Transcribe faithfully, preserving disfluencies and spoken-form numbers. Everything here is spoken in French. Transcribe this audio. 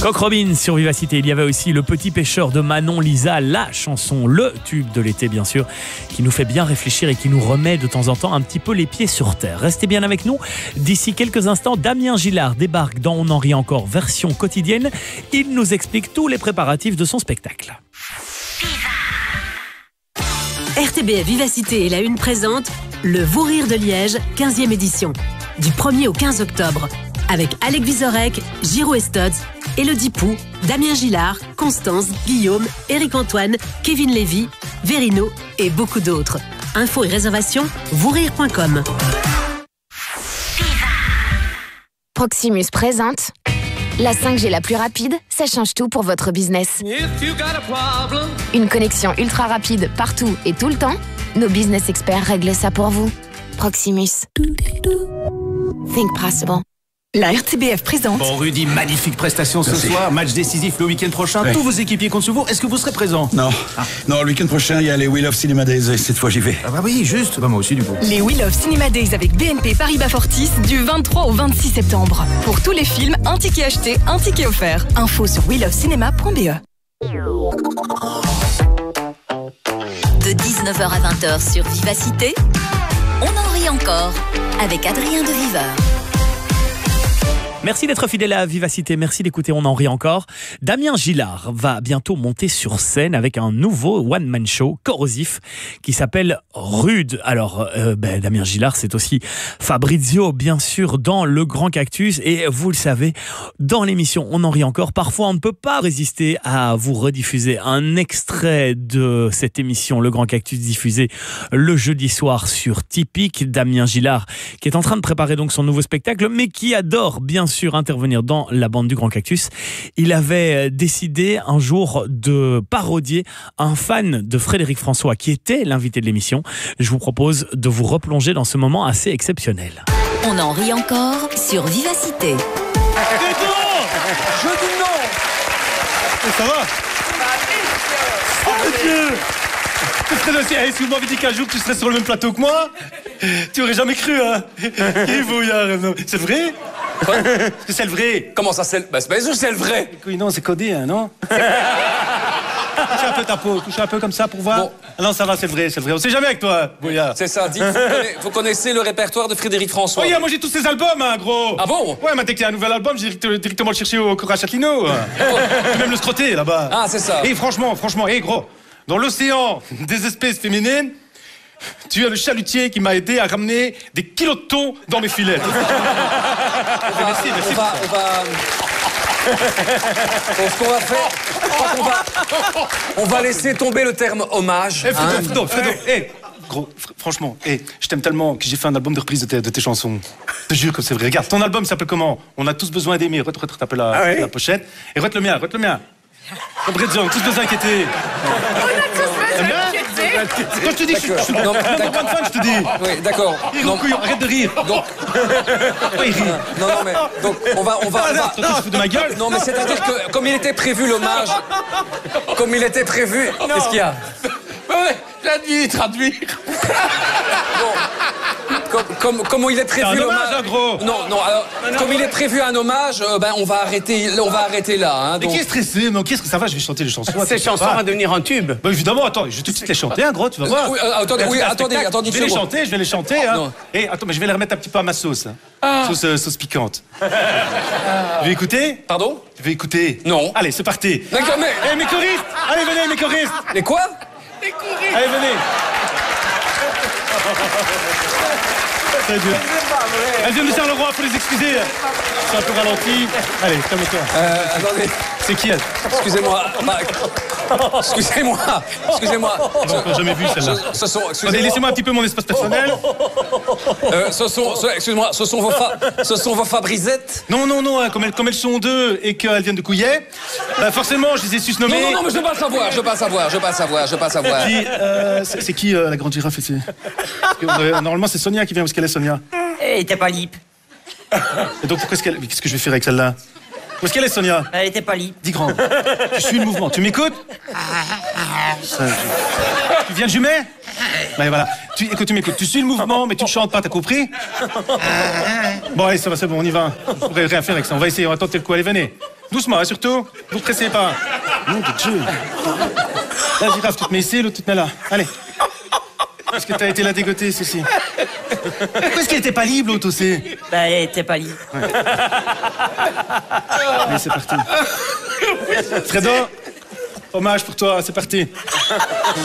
Coq Robin sur Vivacité. Il y avait aussi Le Petit Pêcheur de Manon Lisa, la chanson, le tube de l'été bien sûr, qui nous fait bien réfléchir et qui nous remet de temps en temps un petit peu les pieds sur terre. Restez bien avec nous. D'ici quelques instants, Damien Gillard débarque dans On en rit encore version quotidienne. Il nous explique tous les préparatifs de son spectacle. R T B F Vivacité et la Une présente le Vous Rire de Liège, quinzième édition, du premier au quinze octobre, avec Alec Vizorek, Giro Estods, Elodie Pou, Damien Gillard, Constance, Guillaume, Éric Antoine, Kevin Lévy, Verino et beaucoup d'autres. Infos et réservations, vous rire point com. Proximus présente la cinq G la plus rapide, ça change tout pour votre business. Une connexion ultra rapide partout et tout le temps. Nos business experts règlent ça pour vous. Proximus. Think possible. La R T B F présente. Bon Rudy, magnifique prestation ce Merci. soir, match décisif le week-end prochain. Oui. Tous vos équipiers comptent sur vous. Est-ce que vous serez présent? Non, ah. non, le week-end prochain, il y a les We Love Cinema Days et cette fois j'y vais. Ah bah oui, juste. Bah moi aussi du coup. Les We Love Cinema Days avec B N P Paribas Fortis du vingt-trois au vingt-six septembre. Pour tous les films, un ticket acheté, un ticket offert. Info sur we love cinema point b e. De dix-neuf heures à vingt heures sur Vivacité, on en rit encore avec Adrien de Viveur. Merci d'être fidèle à Vivacité, merci d'écouter On en rit encore. Damien Gillard va bientôt monter sur scène avec un nouveau one-man show corrosif qui s'appelle Rude. Alors, euh, ben, Damien Gillard, c'est aussi Fabrizio, bien sûr, dans Le Grand Cactus. Et vous le savez, dans l'émission On en rit encore, parfois on ne peut pas résister à vous rediffuser un extrait de cette émission Le Grand Cactus diffusé le jeudi soir sur Typique. Damien Gillard qui est en train de préparer donc son nouveau spectacle, mais qui adore bien sûr intervenir dans la bande du Grand Cactus. Il avait décidé un jour de parodier un fan de Frédéric François qui était l'invité de l'émission. Je vous propose de vous replonger dans ce moment assez exceptionnel. On en rit encore sur Vivacité. C'est non. Je dis non. Et ça va? Oh mon Dieu. Frédéric, si vous m'avez dit qu'un jour tu serais sur le même plateau que moi, tu aurais jamais cru, hein? Et vous, c'est vrai? Quoi? C'est le vrai. Comment ça, c'est le... Bah, c'est pas sûr que c'est le vrai. Oui, non, c'est codé, hein, non? Touchez un peu ta peau, touchez un peu comme ça pour voir. Bon. Ah non, ça va, c'est le vrai, c'est le vrai. On sait jamais avec toi, Bouillard. C'est ça, dites, vous, connaissez, vous connaissez le répertoire de Frédéric François? Oui, moi j'ai tous ses albums, hein, gros. Ah bon? Ouais, mais dès qu'il y a un nouvel album, j'ai directement le chercher au Cora Châtelineau. Oh. Même le scroter, là-bas. Ah, c'est ça. Et franchement, franchement, hé, gros, dans l'océan des espèces féminines, tu as le chalutier qui m'a aidé à ramener des kilos de thon dans mes filets. Merci, merci. On va... On va... Donc, ce qu'on va faire, on va, on va laisser tomber le terme hommage. Eh, Fredo, hein. Fredo, Fredo, hey, gros, fr franchement, hey, je t'aime tellement que j'ai fait un album de reprise de tes, de tes chansons. Je te jure que c'est vrai. Regarde, ton album s'appelle comment? On a tous besoin d'aimer. Rete, rete, tape la, ah ouais. la pochette. Et rete le mien, rete le mien. Brédon, tous besoin d'inquiéter. On a tous besoin d'inquiéter. Quand je te dis que je suis le number one fan, je te dis. Oui, d'accord. Non, arrête de rire. Donc... Oui, rire. Non, non, mais... Donc, on va... On va, on va... Tu te fous de ma gueule? Non, mais c'est-à-dire que, comme il était prévu l'hommage... Comme il était prévu... Qu'est-ce qu'il y a? Ouais, traduire, traduire. Bon, comme, comme, comme il est prévu un hommage, hein, gros. Non, non, alors, non, non, comme il est prévu un hommage, euh, ben, on va arrêter, on va arrêter là. Hein, donc... Mais qui est stressé? Mais qu'est-ce que ça va? Je vais chanter les chansons. Ces chansons vont devenir un tube. Bah évidemment, attends, je vais tout de suite les chanter, hein, gros, tu vas voir. Oui, euh, attendez, oui, attendez, attendez. Je vais les chanter, je vais les chanter, hein. Non. Et attends, mais je vais les remettre un petit peu à ma sauce. Hein. Ah. Sauce, euh, sauce piquante. Ah. Tu veux écouter? Pardon? Tu veux écouter? Non. Allez, c'est parti. D'accord, mais... Eh, mes choristes! Allez, venez, mes choristes! Les quoi? Les choristes! Allez, venez. Très bien. Elle vient de faire le roi, faut les excuser. C'est un peu ralenti. Allez, calme-toi. Euh, attendez. C'est qui elle? Excusez-moi. Bah, excusez-moi. Excusez-moi. J'ai encore jamais vu celle-là. Ce, ce sont. Attendez, laissez-moi un petit peu mon espace personnel. Euh, ce sont. Ce, excusez-moi. Ce sont vos fa, ce sont vos Fabrisettes. Non, non, non. Hein, comme, elles, comme elles sont deux et qu'elles viennent de Couillet, bah forcément, je les ai susnommées. Non, non, non, mais je veux pas le savoir. Je veux pas le savoir. Je veux pas le savoir. Je veux pas le savoir. Puis, euh, c'est, c'est qui euh, la grande girafe ici? euh, Normalement, c'est Sonia qui vient. Où est-ce qu'elle est, Sonia? Elle était pas libre. Et donc, pourquoi est-ce qu'elle... Qu'est-ce que je vais faire avec celle-là? Où est-ce qu'elle est, Sonia? Elle était pas libre. Dis grand. Tu suis le mouvement. Tu m'écoutes? Ça, je... Tu viens de Jumet? Ben voilà. Tu, écoute, tu m'écoutes. Tu suis le mouvement, mais tu ne chantes pas, t'as compris? Bon, allez, ça va, c'est bon, on y va. On pourrait rien faire avec ça. On va essayer, on va tenter le coup. Allez, venez. Doucement, hein, surtout. Vous pressez pas. Nom de Dieu. La girafe, tu te mets ici, l'autre, tu te mets là. Allez. Est-ce que t'as été la dégoter, ceci? Pourquoi est-ce qu'elle était pas libre, l'autre aussi? Bah, elle était pas libre. Ouais. Allez, c'est parti. Fredo, hommage pour toi, c'est parti.